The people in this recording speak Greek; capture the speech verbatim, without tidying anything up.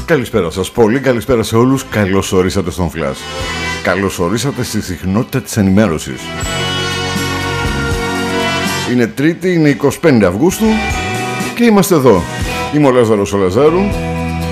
καλησπέρα σας. Πολύ καλησπέρα σε όλους. Καλώς ορίσατε στον Flash. Καλώς ορίσατε στη συχνότητα της ενημέρωσης. Είναι Τρίτη, είναι εικοστή πέμπτη Αυγούστου και είμαστε εδώ. Είμαι ο Λάζαρος ο Λαζάρου